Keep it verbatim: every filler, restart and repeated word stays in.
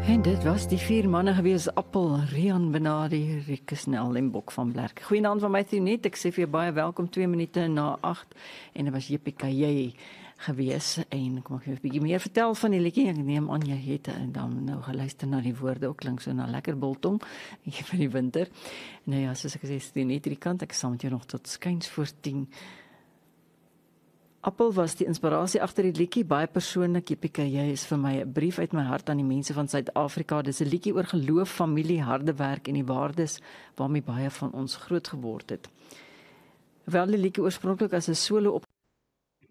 En dit was die vier manne gewees, Appel, Rian Benadi, Rieke Snell en Bok van Blerk. Goeienaand van my Net, ek sê vir jou baie welkom, twee minute na agt, en dit was J P K J gewees, en kom ek vir 'n bietjie meer vertel van die liedjie, ek neem aan jy het en dan nou geluister na die woorde, ook klink so na lekker biltong, hier vir die winter. Nou ja, soos ek gesê, is die net hierdie kant, ek saam met jou nog tot skuins voor tien. Appel was die inspirasie agter die liedjie, baie persoonlik. J P K J is vir my 'n brief uit my hart aan die mense van Suid-Afrika. Dis 'n liedjie oor geloof, familie, harde werk en die waardes waarmee baie van ons groot geword het. Hoewel die liedjie oorspronklik as 'n solo op